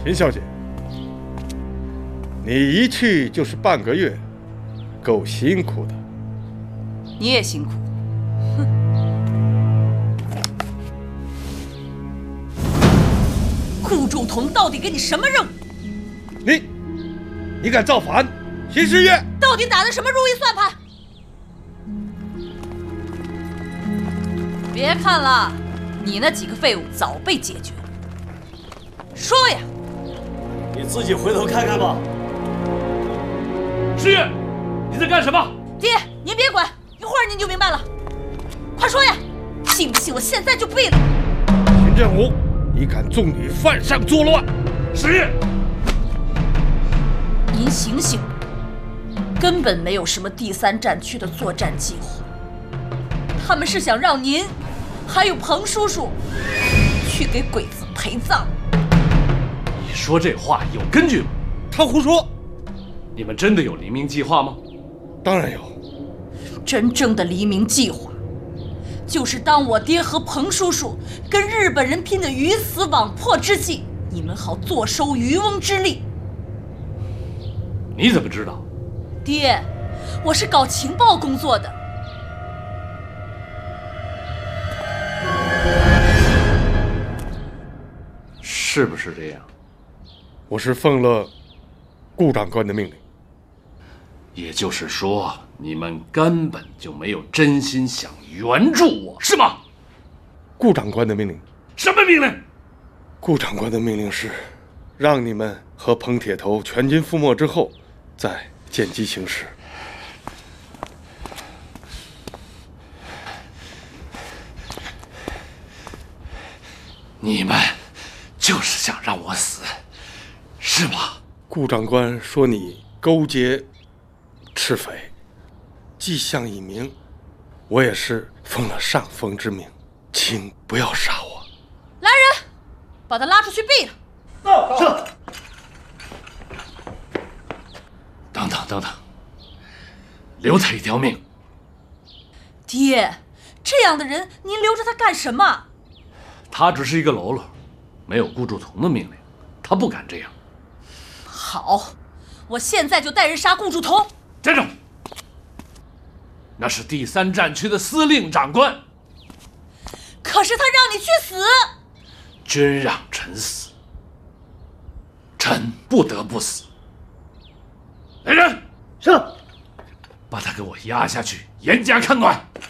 秦小姐，你一去就是半个月，够辛苦的。 你也辛苦。哼！顾仲同到底给你什么任务？ 你敢造反？秦时月到底打的什么如意算盘？别看了，你那几个废物早被解决了。说呀！ 你自己回头看看吧。 时月，你在干什么？ 爹，您别管，一会儿您就明白了。快说呀！信不信我现在就毙了？ 秦振武，你敢纵女犯上作乱？ 时月， 您醒醒，根本没有什么第3战区的作战计划，他们是想让您还有彭叔叔去给鬼子陪葬。 你说这话有根据吗？ 他胡说。 你们真的有黎明计划吗？ 当然有。 真正的黎明计划，就是当我爹和彭叔叔跟日本人拼得鱼死网破之际，你们好坐收渔翁之利。 你怎么知道？ 爹，我是搞情报工作的。 是不是这样？ 我是奉了顾长官的命令。 也就是说，你们根本就没有真心想援助我，是吗？ 顾长官的命令。 什么命令？ 顾长官的命令是，让你们和彭铁头全军覆没之后，再见机行事。 你们就是想让我死，是吧？ 顾长官说你勾结赤匪，迹象已明，我也是奉了上峰之命，请不要杀我。 来人，把他拉出去毙了。 是。 等等，留他一条命。 爹，这样的人您留着他干什么？ 他只是一个喽啰，没有顾祝同的命令，他不敢这样。 好，我现在就带人杀顾祝同。 站住！那是第3战区的司令长官。 可是他让你去死。 君让臣死，臣不得不死。来人， 是。 把他给我押下去，严加看管。